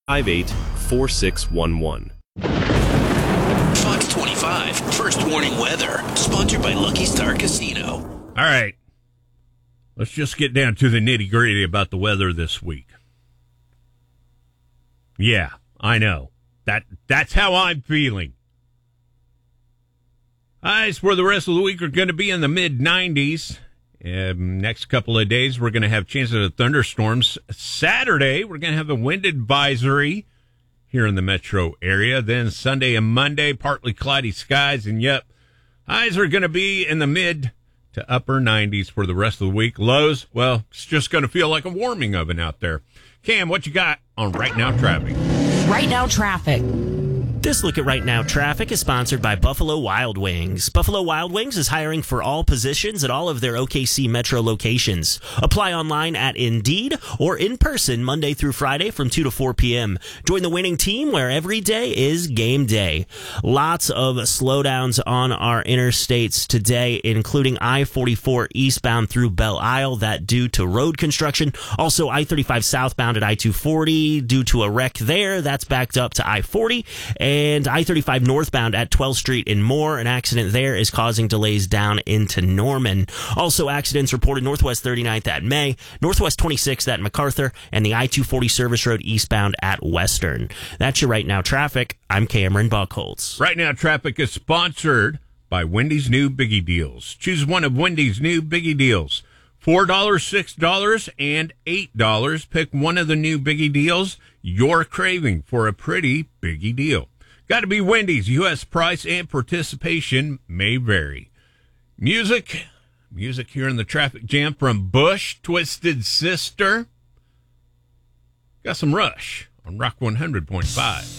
4611. Fox 25, First Warning Weather, sponsored by Lucky Star Casino. All right. Let's just get down to the nitty-gritty about the weather this week. Yeah, I know. That's how I'm feeling. Highs for the rest of the week are going to be in the mid-90s. Next couple of days, we're going to have chances of thunderstorms. Saturday, we're going to have a wind advisory here in the metro area. Then Sunday and Monday, partly cloudy skies. And yep, highs are going to be in the mid to upper 90s for the rest of the week. Lows, well, it's just going to feel like a warming oven out there. Cam, what you got on Right Now Traffic? Right Now Traffic. This look at Right Now Traffic is sponsored by Buffalo Wild Wings. Buffalo Wild Wings is hiring for all positions at all of their OKC Metro locations. Apply online at Indeed or in person Monday through Friday from 2 to 4 p.m. Join the winning team where every day is game day. Lots of slowdowns on our interstates today, including I-44 eastbound through Belle Isle, that due to road construction. Also, I-35 southbound at I-240 due to a wreck there. That's backed up to I-40. And I-35 northbound at 12th Street and Moore. An accident there is causing delays down into Norman. Also, accidents reported Northwest 39th at May, Northwest 26th at MacArthur, and the I-240 Service Road eastbound at Western. That's your Right Now Traffic. I'm Cameron Buckholz. Right Now Traffic is sponsored by Wendy's new Biggie Deals. Choose one of Wendy's new Biggie Deals. $4, $6, and $8. Pick one of the new Biggie Deals you're craving for a pretty Biggie deal. Got to be Wendy's. U.S. price and participation may vary. Music here in the traffic jam from Bush, Twisted Sister. Got some Rush on Rock 100.5.